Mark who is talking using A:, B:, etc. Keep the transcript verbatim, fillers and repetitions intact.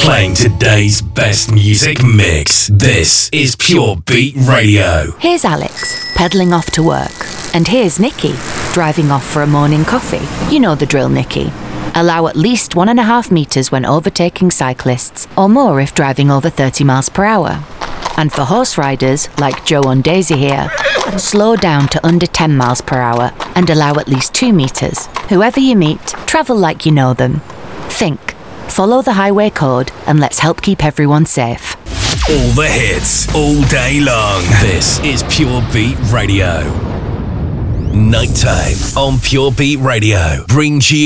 A: playing today's best music mix. This is Pure Beat Radio.
B: Here's Alex, pedalling off to work. And here's Nikki, driving off for a morning coffee. You know the drill, Nikki. Allow at least one and a half metres when overtaking cyclists, or more if driving over thirty miles per hour. And for horse riders, like Joe and Daisy here, slow down to under ten miles per hour and allow at least two metres. Whoever you meet, travel like you know them. Think, follow the highway code, and let's help keep everyone safe.
A: All the hits, all day long. This is Pure Beat Radio. Nighttime on Pure Beat Radio brings you